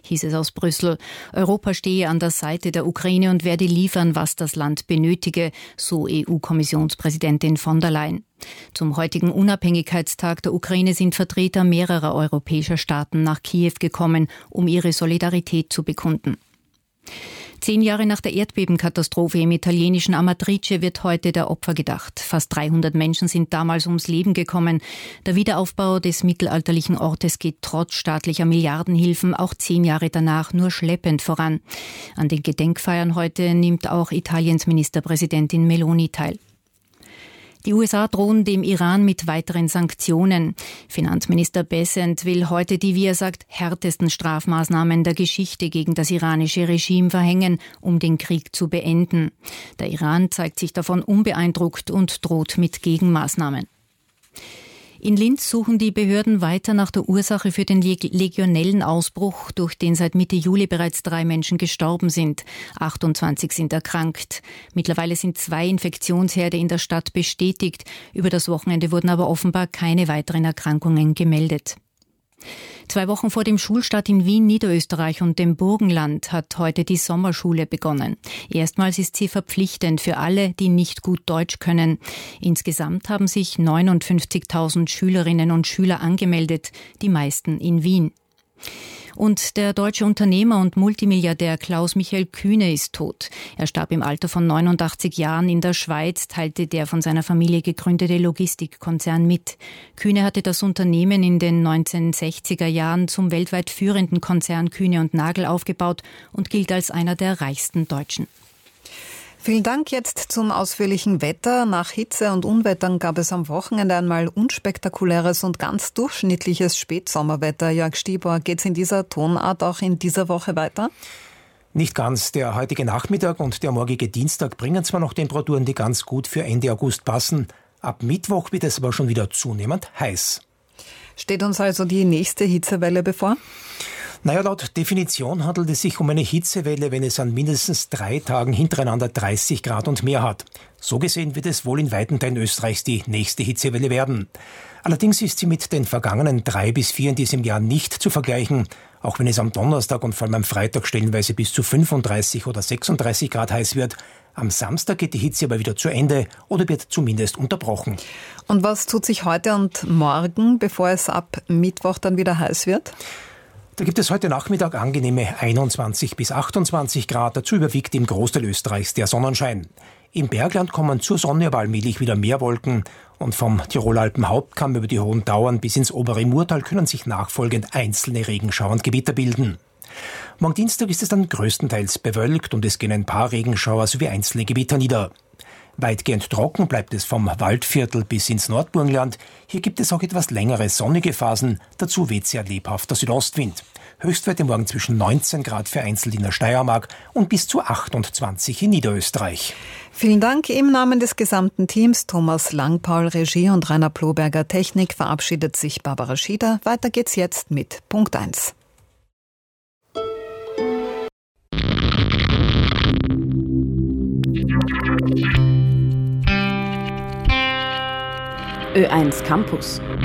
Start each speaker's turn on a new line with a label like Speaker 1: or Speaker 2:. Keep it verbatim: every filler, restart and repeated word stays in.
Speaker 1: hieß es aus Brüssel. Europa stehe an der Seite der Ukraine und werde liefern, was das Land benötige, so E U-Kommissionspräsidentin von der Leyen. Zum heutigen Unabhängigkeitstag der Ukraine sind Vertreter mehrerer europäischer Staaten nach Kiew gekommen, um ihre Solidarität zu bekunden. Zehn Jahre nach der Erdbebenkatastrophe im italienischen Amatrice wird heute der Opfer gedacht. Fast dreihundert Menschen sind damals ums Leben gekommen. Der Wiederaufbau des mittelalterlichen Ortes geht trotz staatlicher Milliardenhilfen auch zehn Jahre danach nur schleppend voran. An den Gedenkfeiern heute nimmt auch Italiens Ministerpräsidentin Meloni teil. Die U S A drohen dem Iran mit weiteren Sanktionen. Finanzminister Bessent will heute die, wie er sagt, härtesten Strafmaßnahmen der Geschichte gegen das iranische Regime verhängen, um den Krieg zu beenden. Der Iran zeigt sich davon unbeeindruckt und droht mit Gegenmaßnahmen. In Linz suchen die Behörden weiter nach der Ursache für den Legionellenausbruch, durch den seit Mitte Juli bereits drei Menschen gestorben sind. achtundzwanzig sind erkrankt. Mittlerweile sind zwei Infektionsherde in der Stadt bestätigt. Über das Wochenende wurden aber offenbar keine weiteren Erkrankungen gemeldet. Zwei Wochen vor dem Schulstart in Wien, Niederösterreich und dem Burgenland hat heute die Sommerschule begonnen. Erstmals ist sie verpflichtend für alle, die nicht gut Deutsch können. Insgesamt haben sich neunundfünfzigtausend Schülerinnen und Schüler angemeldet, die meisten in Wien. Und der deutsche Unternehmer und Multimilliardär Klaus-Michael Kühne ist tot. Er starb im Alter von neunundachtzig Jahren in der Schweiz, teilte der von seiner Familie gegründete Logistikkonzern mit. Kühne hatte das Unternehmen in den neunzehnhundertsechziger Jahren zum weltweit führenden Konzern Kühne und Nagel aufgebaut und gilt als einer der reichsten Deutschen.
Speaker 2: Vielen Dank jetzt zum ausführlichen Wetter. Nach Hitze und Unwettern gab es am Wochenende einmal unspektakuläres und ganz durchschnittliches Spätsommerwetter. Jörg Stieber, geht es in dieser Tonart auch in dieser Woche weiter?
Speaker 3: Nicht ganz. Der heutige Nachmittag und der morgige Dienstag bringen zwar noch Temperaturen, die ganz gut für Ende August passen. Ab Mittwoch wird es aber schon wieder zunehmend heiß.
Speaker 2: Steht uns also die nächste Hitzewelle bevor?
Speaker 3: Naja, laut Definition handelt es sich um eine Hitzewelle, wenn es an mindestens drei Tagen hintereinander dreißig Grad und mehr hat. So gesehen wird es wohl in weiten Teilen Österreichs die nächste Hitzewelle werden. Allerdings ist sie mit den vergangenen drei bis vier in diesem Jahr nicht zu vergleichen, auch wenn es am Donnerstag und vor allem am Freitag stellenweise bis zu fünfunddreißig oder sechsunddreißig Grad heiß wird. Am Samstag geht die Hitze aber wieder zu Ende oder wird zumindest unterbrochen.
Speaker 2: Und was tut sich heute und morgen, bevor es ab Mittwoch dann wieder heiß wird?
Speaker 3: Da gibt es heute Nachmittag angenehme einundzwanzig bis achtundzwanzig Grad. Dazu überwiegt im Großteil Österreichs der Sonnenschein. Im Bergland kommen zur Sonne aber allmählich wieder mehr Wolken. Und vom Tiroler Alpenhauptkamm über die Hohen Tauern bis ins obere Murtal können sich nachfolgend einzelne Regenschauer und Gewitter bilden. Morgen Dienstag ist es dann größtenteils bewölkt und es gehen ein paar Regenschauer sowie einzelne Gewitter nieder. Weitgehend trocken bleibt es vom Waldviertel bis ins Nordburgenland. Hier gibt es auch etwas längere sonnige Phasen. Dazu weht sehr lebhafter Südostwind. Höchstwerte morgen zwischen neunzehn Grad vereinzelt in der Steiermark und bis zu achtundzwanzig in Niederösterreich.
Speaker 2: Vielen Dank. Im Namen des gesamten Teams, Thomas Langpaul, Regie und Rainer Ploberger, Technik, verabschiedet sich Barbara Schieder. Weiter geht's jetzt mit Punkt eins.
Speaker 4: Ö eins Campus.